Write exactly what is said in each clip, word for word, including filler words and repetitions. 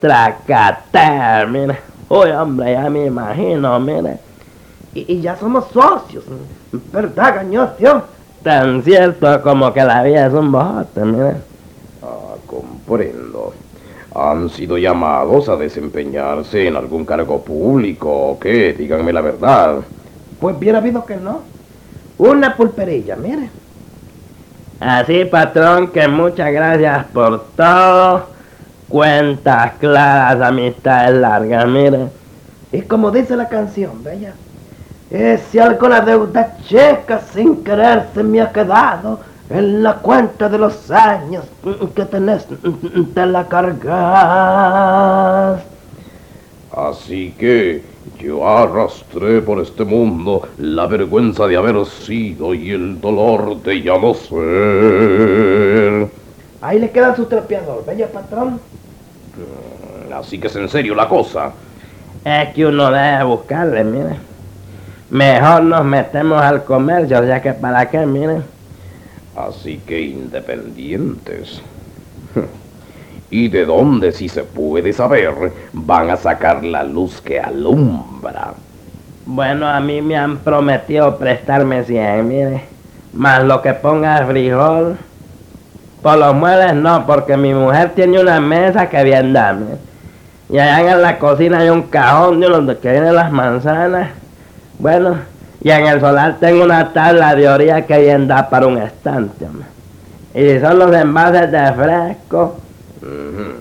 Tracater, mire. Uy, hombre, ya me imagino, mire. Y, y ya somos socios, ¿verdad, gañote? Tan cierto como que la vida es un bojote, mire. Ah, comprendo. ¿Han sido llamados a desempeñarse en algún cargo público o qué? Díganme la verdad. Pues bien habido que no. Una pulperilla, mire. Así, patrón, que muchas gracias por todo. Cuentas claras, amistades largas, mire. Y como dice la canción, bella, eh, si algo la deuda checa sin querer se me ha quedado en la cuenta de los años que tenés, te la cargas. Así que yo arrastré por este mundo la vergüenza de haber sido y el dolor de ya no ser. Ahí le queda su trapeador, bella patrón. Así que es en serio la cosa. Es que uno debe buscarle, mire. Mejor nos metemos al comercio, ya que para qué, mire. Así que independientes. ¿Y de dónde, si se puede saber, van a sacar la luz que alumbra? Bueno, a mí me han prometido prestarme cien, mire. Más lo que ponga el frijol. Por los muebles no, porque mi mujer tiene una mesa que bien da, mire. Y allá en la cocina hay un cajón de donde que vienen las manzanas. Bueno, y en el solar tengo una tabla de orilla que bien da para un estante, hombre. Y si son los envases de fresco. Uh-huh.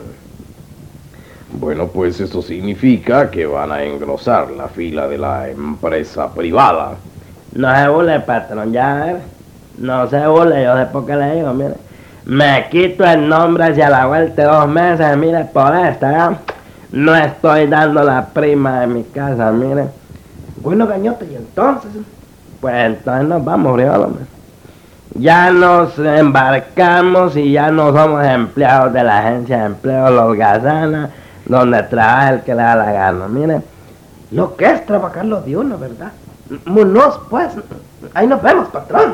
Bueno, pues eso significa que van a engrosar la fila de la empresa privada. No se burle, patrón, ya ver. No se burle, yo sé por qué le digo, mire. Me quito el nombre hacia la vuelta de dos meses, mire, por esta, ¿ya? No estoy dando la prima de mi casa, mire. Bueno, gañote, ¿y entonces? Pues entonces nos vamos, Briolo, hombre. Ya nos embarcamos y ya no somos empleados de la agencia de empleo Los Gazanas, donde trabaja el que le da la gana, mire. Lo que es trabajarlo de uno, ¿verdad? Monos, pues. Ahí nos vemos, patrón.